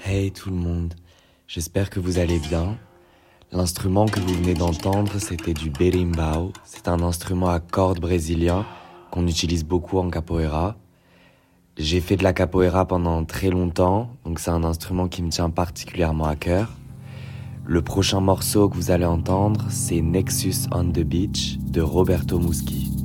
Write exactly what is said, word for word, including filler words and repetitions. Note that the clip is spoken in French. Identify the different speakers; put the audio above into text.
Speaker 1: Hey tout le monde, j'espère que vous allez bien. L'instrument que vous venez d'entendre, c'était du berimbau. C'est un instrument à cordes brésilien qu'on utilise beaucoup en capoeira. J'ai fait de la capoeira pendant très longtemps, donc c'est un instrument qui me tient particulièrement à cœur. Le prochain morceau que vous allez entendre, c'est Nexus on the Beach de Roberto Muschi.